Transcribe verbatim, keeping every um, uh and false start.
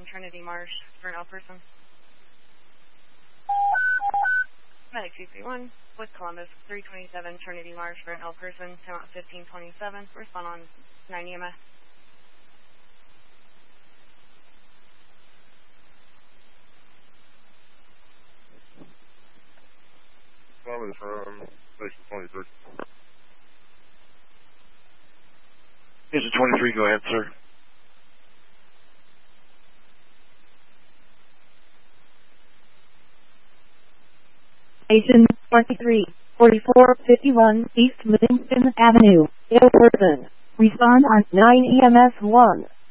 twenty-seven Trinity Marsh for an L person. Medic two three one with Columbus, three twenty-seven Trinity Marsh for an L person, time out fifteen twenty-seven, respond on nine E M S. Columbus from station twenty-three. Station twenty-three, go ahead, sir. Station twenty-three, forty-four fifty-one East Livingston Avenue, ill person. Respond on nine E M S one.